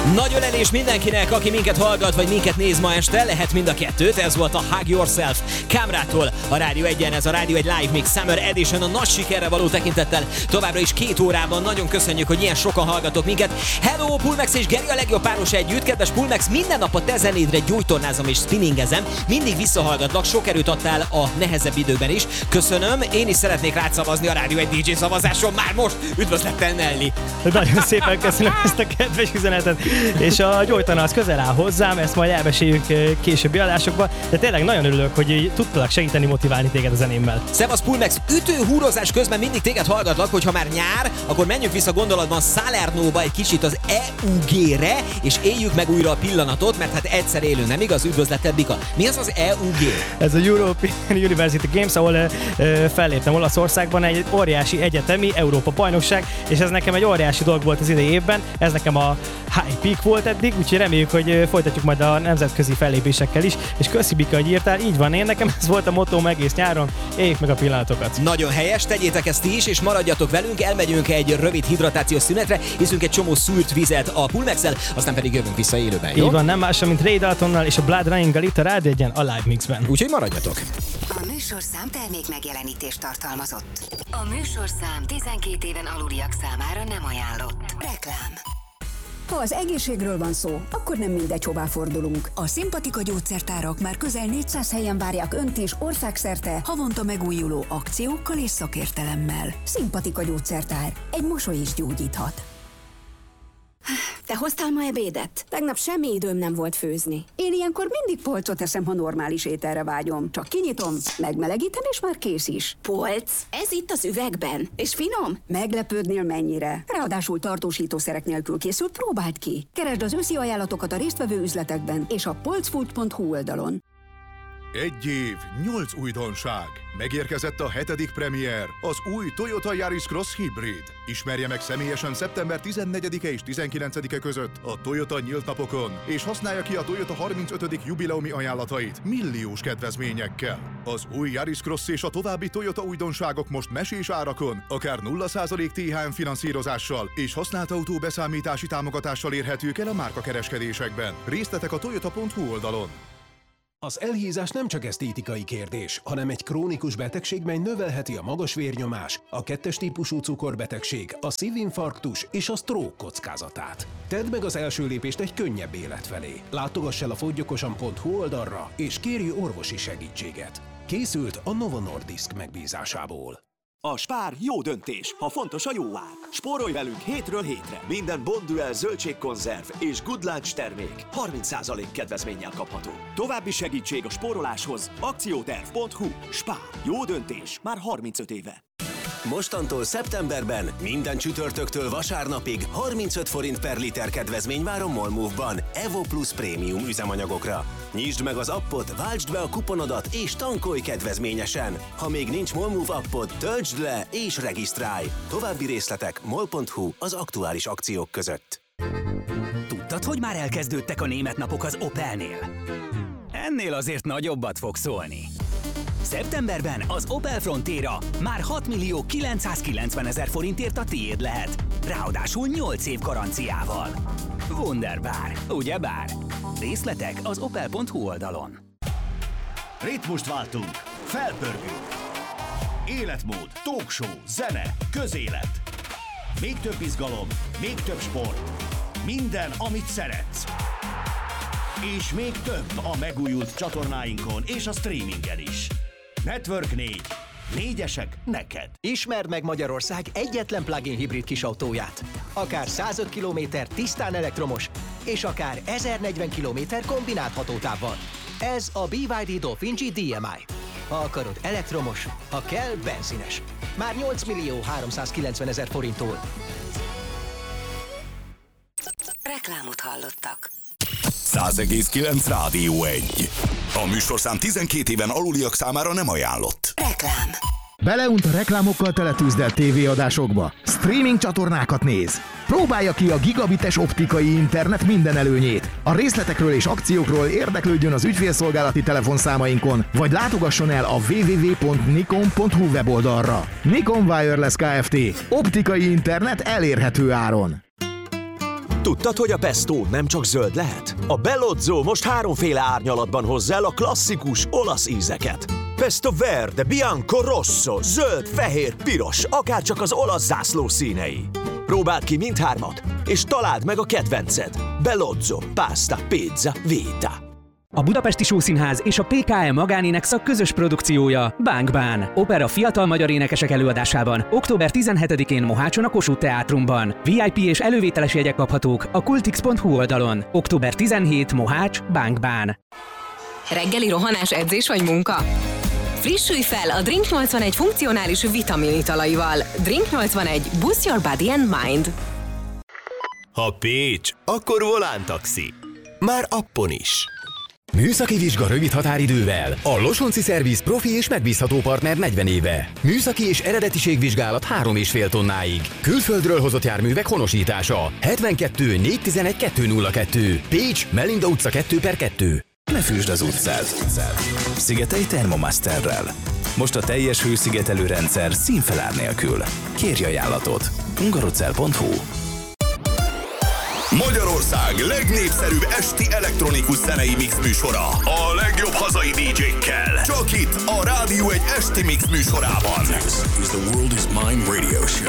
Nagy ölelés mindenkinek, aki minket hallgat, vagy minket néz ma este, lehet mind a kettőt. Ez volt a Hug Yourself Kámrától a Rádió 1-en, ez a Rádió 1 Live Mix Summer Edition, a nagy sikerre való tekintettel továbbra is 2 órában. Nagyon köszönjük, hogy ilyen sokan hallgatok minket. Hello, Pulmax és Geri a legjobb páros együtt. Kedves Pulmax, minden nap a te zenédre gyújtornázom és spinningezem. Mindig visszahallgatlak, sok erőt adtál a nehezebb időben is. Köszönöm, én is szeretnék rád szavazni a Rádió 1 DJ szavazáson már most. Üdvözlettel, Nelly! Nagyon szépen köszönöm ezt a kedves üzenetet, és a gyógytornász közel áll hozzám, ezt majd elmeséljük későbbi adásokban, de tényleg nagyon örülök, hogy tudtalak segíteni, motiválni téged a zenémmel. Szevasz Pulmax, ütő-húrozás közben mindig téged hallgatlak, hogyha már nyár, akkor menjünk vissza gondolatban Salernóba egy kicsit az EUG-re, és éljük meg újra a pillanatot, mert hát egyszer élő, nem igaz? Üdvözlettel, Bika. Mi az az EUG? Ez a European University Games, ahol felléptem Olaszországban, egy óriási egyetemi Európa bajnokság, és ez nekem egy óriási dolog volt az idei évben, ez nekem a high peak volt eddig, úgyhogy reméljük, hogy folytatjuk majd a nemzetközi fellépésekkel is, és köszi, Bika, hogy írtál, így van, én nekem ez volt a motóm egész nyáron, éljük meg a pillanatokat. Nagyon helyes, tegyétek ezt ti is, és maradjatok velünk, elmegyünk egy rövid hidratációs szünetre, iszünk egy csomó szűrt vizet a Pulmax-el, aztán pedig jövünk vissza élőben, jó? Így van, nem más, mint Ray Daltonnal és a Blood Running-gal itt a Rádió 1-en a Live Mixben. Úgyhogy maradjatok. A műsorszám termék megjelenítést tartalmazott. A műsorszám 12 éven aluliak számára nem ajánlott. Reklám. Ha az egészségről van szó, akkor nem mindegy, hová fordulunk. A Szimpatika gyógyszertárak már közel 400 helyen várják Önt is országszerte, havonta megújuló akciókkal és szakértelemmel. Szimpatika gyógyszertár. Egy mosoly is gyógyíthat. Te hoztál ma ebédet? Tegnap semmi időm nem volt főzni. Én ilyenkor mindig polcot eszem, ha normális ételre vágyom. Csak kinyitom, megmelegítem, és már kész is. Polc? Ez itt az üvegben. És finom? Meglepődnél mennyire. Ráadásul tartósítószerek nélkül készült, próbáld ki. Keresd az őszi ajánlatokat a résztvevő üzletekben és a polcfood.hu oldalon. 1 év, 8 újdonság. Megérkezett a 7. premier, az új Toyota Yaris Cross Hybrid. Ismerje meg személyesen szeptember 14-e és 19-e között a Toyota nyílt napokon, és használja ki a Toyota 35. jubileumi ajánlatait milliós kedvezményekkel. Az új Yaris Cross és a további Toyota újdonságok most mesés árakon, akár 0% THM finanszírozással és használt autó beszámítási támogatással érhetők el a márkakereskedésekben. Részletek a toyota.hu oldalon. Az elhízás nem csak esztétikai kérdés, hanem egy krónikus betegség, mely növelheti a magas vérnyomás, a 2-es típusú cukorbetegség, a szívinfarktus és a stroke kockázatát. Tedd meg az első lépést egy könnyebb élet felé. Látogass el a foggyokosan.hu oldalra, és kérj orvosi segítséget. Készült a Novo Nordisk megbízásából. A Spár jó döntés, ha fontos a jó ár. Spórolj velünk hétről hétre. Minden Bonduel zöldségkonzerv és Good Lunch termék 30% kedvezménnyel kapható. További segítség a spóroláshoz akcióterv.hu. Spár. Jó döntés már 35 éve. Mostantól szeptemberben minden csütörtöktől vasárnapig 35 forint per liter kedvezmény vár a Molmove-ban Evo Plus prémium üzemanyagokra. Nyisd meg az appot, váltsd be a kuponodat és tankolj kedvezményesen. Ha még nincs Molmove appod, töltsd le és regisztrálj. További részletek mol.hu az aktuális akciók között. Tudtad, hogy már elkezdődtek a német napok az Opelnél? Ennél azért nagyobbat fog szólni. Szeptemberben az Opel Frontera már 6.990.000 forintért a tiéd lehet. Ráadásul 8 év garanciával. Wunderbar, ugyebár? Részletek az opel.hu oldalon. Ritmust váltunk, felpörgünk. Életmód, talkshow, zene, közélet. Még több izgalom, még több sport. Minden, amit szeretsz. És még több a megújult csatornáinkon és a streamingen is. Network 4. 4-esek neked. Ismerd meg Magyarország egyetlen plug-in hibrid kisautóját. Akár 105 km tisztán elektromos, és akár 1040 km kombinált hatótávval. Ez a BYD Dolphin G DMI. Ha akarod elektromos, ha kell benzines. Már 8.390.000 forinttól. Reklámot hallottak. 100,9 Rádió 1. A műsorszám 12 éven aluliak számára nem ajánlott. Reklám. Beleunt a reklámokkal teletűzdelt tévéadásokba. Streaming csatornákat néz. Próbálja ki a gigabites optikai internet minden előnyét. A részletekről és akciókról érdeklődjön az ügyfélszolgálati telefonszámainkon, vagy látogasson el a www.nikon.hu weboldalra. Nikon Wireless Kft. Optikai internet elérhető áron. Tudtad, hogy a pesto nem csak zöld lehet? A Bellozzo most 3 árnyalatban hozza el a klasszikus olasz ízeket. Pesto verde, bianco, rosso, zöld, fehér, piros, akárcsak az olasz zászló színei. Próbáld ki mindhármat, és találd meg a kedvenced. Bellozzo, pasta, pizza, vita. A Budapesti Showszínház és a PKM magánénekszak közös produkciója Bánkbán. Opera fiatal magyar énekesek előadásában október 17-én Mohácson a Kossuth Teátrumban. VIP és elővételes jegyek kaphatók a kultix.hu oldalon. Október 17 Mohács, Bánkbán. Reggeli rohanás, edzés vagy munka? Frissülj fel a Drink 81 funkcionális vitaminítalaival. Drink 81. Boost your body and mind. Ha Pécs, akkor Volán Taxi. Már appon is. Műszaki vizsga rövid határidővel. A Losonci Szerviz profi és megbízható partner 40 éve. Műszaki és eredetiségvizsgálat 3,5 tonnáig. Külföldről hozott járművek honosítása. 72 411 202. Pécs, Melinda utca 2/2. Ne fűsd az utcát. Szigetelj Thermomasterrel. Most a teljes hőszigetelő rendszer színfelár nélkül. Kérj ajánlatot. hungarocell.hu. Magyarország legnépszerűbb esti elektronikus zenei mix műsora. A legjobb hazai DJ-kkel. Csak itt a Rádió 1 esti mix műsorában. This is the World is Mine radio show.